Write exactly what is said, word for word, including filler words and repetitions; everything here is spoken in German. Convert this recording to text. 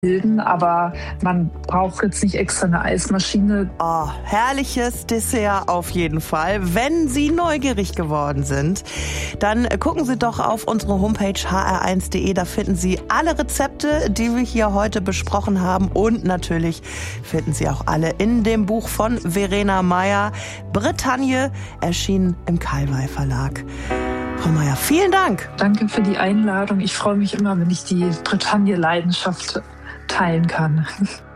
bilden, aber man braucht jetzt nicht extra eine Eismaschine. Oh, herrliches Dessert auf jeden Fall. Wenn Sie neugierig geworden sind, dann gucken Sie doch auf unsere Homepage h r eins punkt d e. Da finden Sie alle Rezepte, die wir hier heute besprochen haben. Und natürlich finden Sie auch alle in dem Buch von Verena Meier, Bretagne, erschienen im Kalwey Verlag. Frau Meier, vielen Dank. Danke für die Einladung. Ich freue mich immer, wenn ich die Bretagne-Leidenschaft teilen kann.